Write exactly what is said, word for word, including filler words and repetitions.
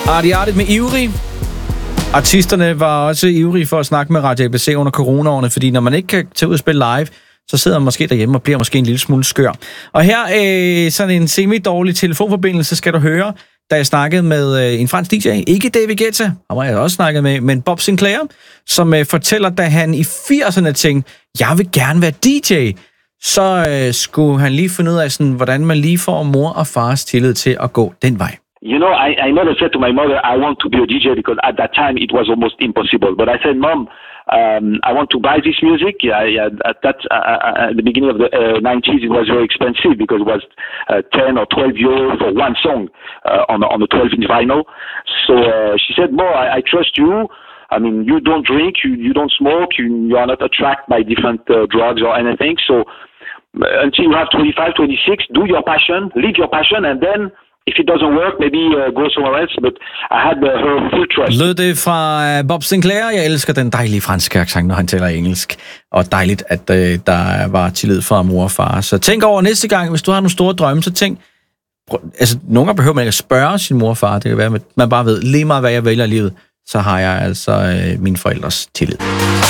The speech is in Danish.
Artigt med ivrig. Artisterne var også ivrige for at snakke med Radio A B C under coronaårene, fordi når man ikke kan tage ud og spille live, så sidder man måske derhjemme og bliver måske en lille smule skør. Og her, øh, sådan en semi-dårlig telefonforbindelse, skal du høre, da jeg snakkede med øh, en fransk D J, ikke David Guetta, ham har jeg også snakket med, men Bob Sinclair, som øh, fortæller, da han i firserne tænkte, jeg vil gerne være D J, så øh, skulle han lige finde ud af, sådan, hvordan man lige får mor og fars tillid til at gå den vej. You know, I, I never said to my mother, I want to be a D J, because at that time it was almost impossible. But I said, Mom, um, I want to buy this music. I, I, at that, uh, at the beginning of the uh, nineties, it was very expensive because it was uh, ten or twelve euros for one song uh, on, on a twelve inch vinyl. So uh, she said, Mo, I, I trust you. I mean, you don't drink, you, you don't smoke, you, you are not attracted by different uh, drugs or anything. So until you have twenty-five, twenty-six, do your passion, live your passion, and then if it doesn't work, maybe uh, go somewhere else, but I had uh, her full trust. Lød det fra Bob Sinclair. Jeg elsker den dejlige franske accent, når han taler engelsk. Og dejligt, at øh, der var tillid fra mor og far. Så tænk over næste gang, hvis du har nogle store drømme, så tænk... Prøv, altså, nogle gange behøver man ikke at spørge sin mor og far. Det kan være, at man bare ved, lige meget hvad jeg vælger i livet, så har jeg altså øh, mine forældres tillid.